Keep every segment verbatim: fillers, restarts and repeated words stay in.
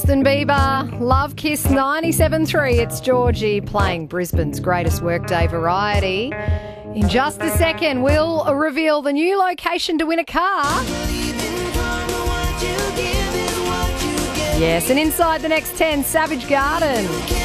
Justin Bieber, Love Kiss ninety-seven point three. It's Georgie playing Brisbane's greatest workday variety. In just a second, we'll reveal the new location to win a car. Yes, and inside the next ten, Savage Garden.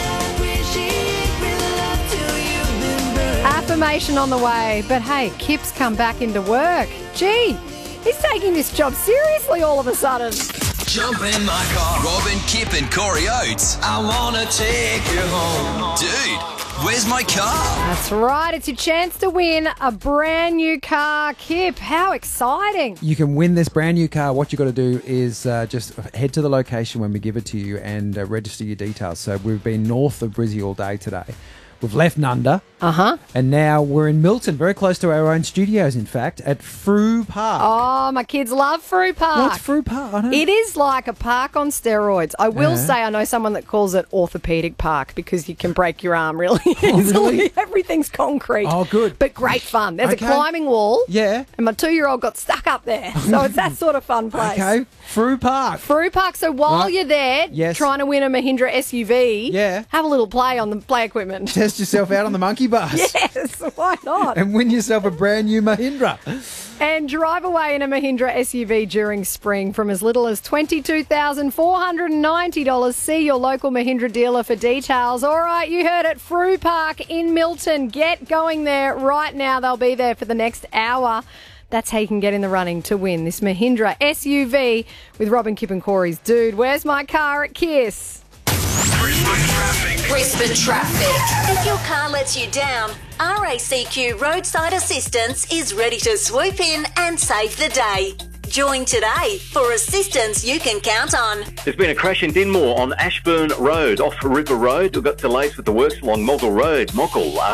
Affirmation on the way. But hey, Kip's come back into work. Gee, he's taking this job seriously all of a sudden. Jump in my car. Robin, Kip and Corey Oates. I want to take you home. Dude, where's my car? That's right. It's your chance to win a brand new car. Kip, how exciting. You can win this brand new car. What you got to do is uh, just head to the location when we give it to you and uh, register your details. So we've been north of Brizzy all day today. We've left Nunda. Uh-huh. And now we're in Milton, very close to our own studios, in fact, at Frew Park. Oh, my kids love Frew Park. What's Frew Park? I don't It is like a park on steroids. I will Uh. say I know someone that calls it orthopedic park because you can break your arm really Oh, easily. really? Everything's concrete. Oh, good. But great fun. There's Okay. a climbing wall. Yeah. And my two-year-old got stuck up there. So it's that sort of fun place. Okay, Frew Park. Frew Park. So while Right. you're there Yes. trying to win a Mahindra S U V, Yeah. have a little play on the play equipment. Test yourself out on the monkey bus. Yes, why not? And win yourself a brand new Mahindra. And drive away in a Mahindra S U V during spring from as little as twenty-two thousand four hundred ninety dollars. See your local Mahindra dealer for details. All right, you heard it. Frew Park in Milton. Get going there right now. They'll be there for the next hour. That's how you can get in the running to win this Mahindra S U V with Robin, Kip and Corey's Dude, Where's My Car at Kiss? Brisbane traffic. Brisbane traffic. If your car lets you down, R A C Q Roadside Assistance is ready to swoop in and save the day. Join today for assistance you can count on. There's been a crash in Dinmore on Ashburn Road, off River Road. We've got delays with the works along Moggle Road. Moggle, uh,